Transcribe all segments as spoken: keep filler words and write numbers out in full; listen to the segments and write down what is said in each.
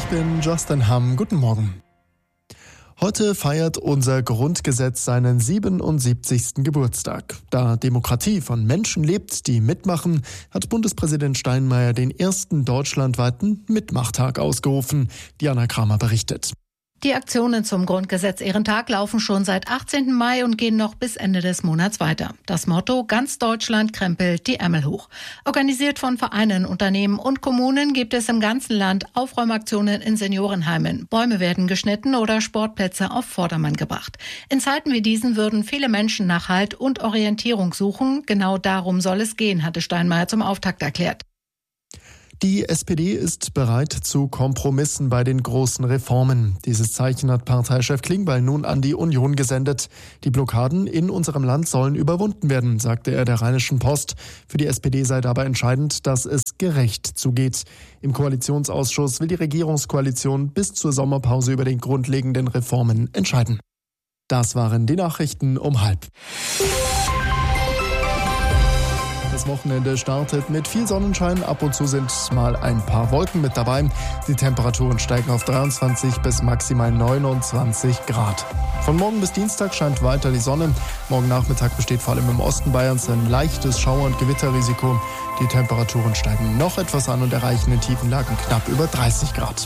bin Justin Hamm. Guten Morgen. Heute feiert unser Grundgesetz seinen siebenundsiebzigsten Geburtstag. Da Demokratie von Menschen lebt, die mitmachen, hat Bundespräsident Steinmeier den ersten deutschlandweiten Mitmachtag ausgerufen. Diana Kramer berichtet. Die Aktionen zum Grundgesetz-Ehrentag laufen schon seit achtzehnten Mai und gehen noch bis Ende des Monats weiter. Das Motto: Ganz Deutschland krempelt die Ärmel hoch. Organisiert von Vereinen, Unternehmen und Kommunen gibt es im ganzen Land Aufräumaktionen in Seniorenheimen. Bäume werden geschnitten oder Sportplätze auf Vordermann gebracht. In Zeiten wie diesen würden viele Menschen nach Halt und Orientierung suchen. Genau darum soll es gehen, hatte Steinmeier zum Auftakt erklärt. Die S P D ist bereit zu Kompromissen bei den großen Reformen. Dieses Zeichen hat Parteichef Klingbeil nun an die Union gesendet. Die Blockaden in unserem Land sollen überwunden werden, sagte er der Rheinischen Post. Für die S P D sei dabei entscheidend, dass es gerecht zugeht. Im Koalitionsausschuss will die Regierungskoalition bis zur Sommerpause über den grundlegenden Reformen entscheiden. Das waren die Nachrichten um halb. Das Wochenende startet mit viel Sonnenschein. Ab und zu sind mal ein paar Wolken mit dabei. Die Temperaturen steigen auf dreiundzwanzig bis maximal neunundzwanzig Grad. Von morgen bis Dienstag scheint weiter die Sonne. Morgen Nachmittag besteht vor allem im Osten Bayerns ein leichtes Schauer- und Gewitterrisiko. Die Temperaturen steigen noch etwas an und erreichen in tiefen Lagen knapp über dreißig Grad.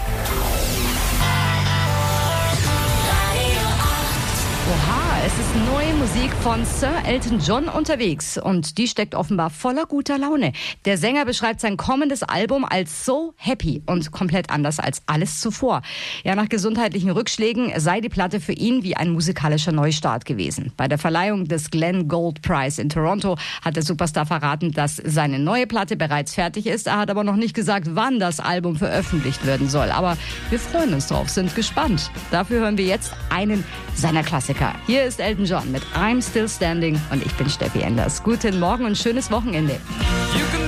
Oha, es ist neue Musik von Sir Elton John unterwegs und die steckt offenbar voller guter Laune. Der Sänger beschreibt sein kommendes Album als so happy und komplett anders als alles zuvor. Ja, nach gesundheitlichen Rückschlägen sei die Platte für ihn wie ein musikalischer Neustart gewesen. Bei der Verleihung des Glenn Gould Prize in Toronto hat der Superstar verraten, dass seine neue Platte bereits fertig ist. Er hat aber noch nicht gesagt, wann das Album veröffentlicht werden soll. Aber wir freuen uns drauf, sind gespannt. Dafür hören wir jetzt einen seiner Klassiker. Hier ist Elton John mit I'm Still Standing und ich bin Steffi Enders. Guten Morgen und schönes Wochenende.